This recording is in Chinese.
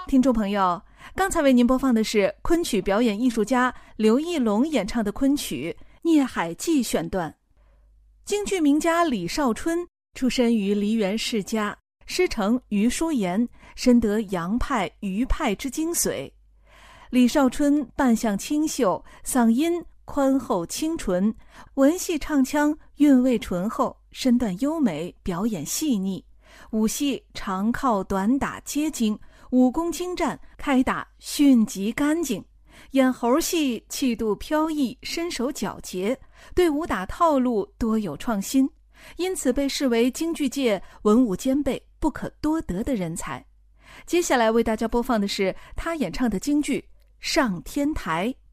听众朋友，刚才为您播放的是昆曲表演艺术家刘义隆演唱的昆曲《孽海记》选段。京剧名家李少春出身于梨园世家，师承余叔岩，深得杨派、余派之精髓。李少春扮相清秀，嗓音宽厚清纯，文戏唱腔韵味醇厚，身段优美，表演细腻。武戏长靠短打皆精，武功精湛，开打迅疾干净；演猴戏气度飘逸，身手矫捷，对武打套路多有创新，因此被视为京剧界文武兼备、不可多得的人才。接下来为大家播放的是他演唱的京剧《上天台》。